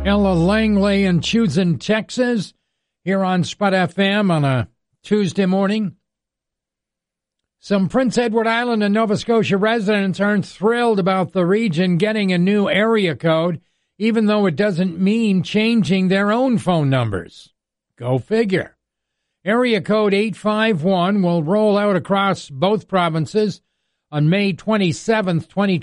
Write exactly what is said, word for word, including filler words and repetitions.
Ella Langley in Choosing, Texas, here on Spud F M on a Tuesday morning. Some Prince Edward Island and Nova Scotia residents aren't thrilled about the region getting a new area code, even though it doesn't mean changing their own phone numbers. Go figure. Area code eight five one will roll out across both provinces on May twenty-seventh, twenty